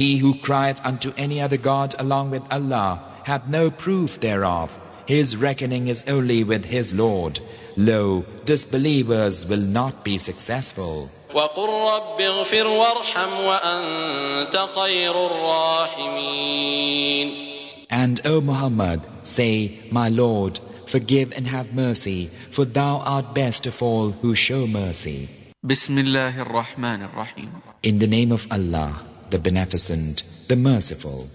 He who crieth unto any other god along with Allah hath no proof thereof. His reckoning is only with his Lord. Lo, disbelievers will not be successful. وَقُلْ رَبِّ اغْفِرْ وَارْحَمْ وَأَنْتَ خَيْرُ الرَّاحِمِينَ. And O Muhammad, say, My Lord, forgive and have mercy, for thou art best of all who show mercy. بسم الله الرحمن الرحيم. In the name of Allah, the Beneficent, the Merciful.